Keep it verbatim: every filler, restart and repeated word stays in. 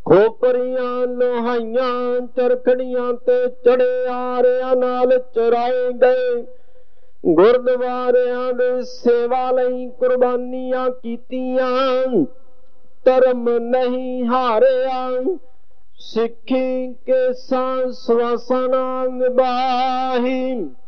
ਖੋਪਰੀਆਂ ਲੋਹਾਈਆਂ ਚਰਖੜੀਆਂ ਤੇ ਚੜੇ ਆਰਿਆਂ ਨਾਲ ਚਰਾਏ ਗਏ। ਗੁਰਦੁਆਰਿਆਂ ਦੇ ਸੇਵਾ ਲਈ ਕੁਰਬਾਨੀਆਂ ਕੀਤੀਆਂ, ਧਰਮ ਨਹੀਂ ਹਾਰਿਆ। ਸਿੱਖੀ ਕੇਸਾਂ ਸਵਾਸਾਂ ਨਾਲ ਨਿਭਾਹੀ,